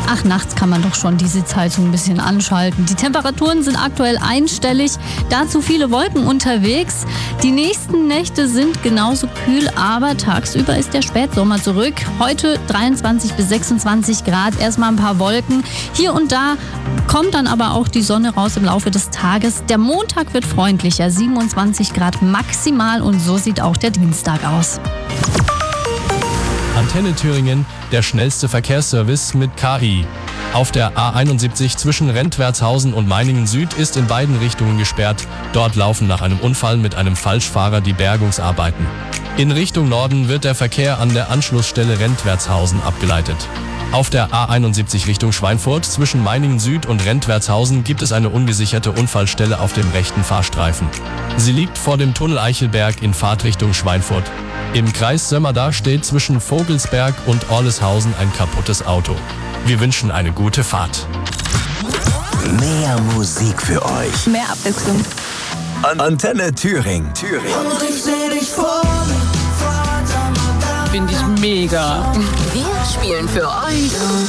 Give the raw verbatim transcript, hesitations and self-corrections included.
Ach, nachts kann man doch schon die Sitzheizung ein bisschen anschalten. Die Temperaturen sind aktuell einstellig, dazu viele Wolken unterwegs. Die nächsten Nächte sind genauso kühl, aber tagsüber ist der Spätsommer zurück. Heute dreiundzwanzig bis sechsundzwanzig Grad, erstmal ein paar Wolken. Hier und da kommt dann aber auch die Sonne raus im Laufe des Tages. Der Montag wird freundlicher, siebenundzwanzig Grad maximal, und so sieht auch der Dienstag aus. Antenne Thüringen, der schnellste Verkehrsservice mit K I. Auf der A einundsiebzig zwischen Rentwertshausen und Meiningen Süd ist in beiden Richtungen gesperrt. Dort laufen nach einem Unfall mit einem Falschfahrer die Bergungsarbeiten. In Richtung Norden wird der Verkehr an der Anschlussstelle Rentwertshausen abgeleitet. Auf der A einundsiebzig Richtung Schweinfurt zwischen Meiningen Süd und Rentwertshausen gibt es eine ungesicherte Unfallstelle auf dem rechten Fahrstreifen. Sie liegt vor dem Tunnel Eichelberg in Fahrtrichtung Schweinfurt. Im Kreis Sömmerda steht zwischen Vogelsberg und Orleshausen ein kaputtes Auto. Wir wünschen eine gute Fahrt. Mehr Musik für euch. Mehr Abwechslung. An Antenne Thüringen. Thüringen. Und ich seh dich vor mir. Finde ich mega. Wir spielen für euch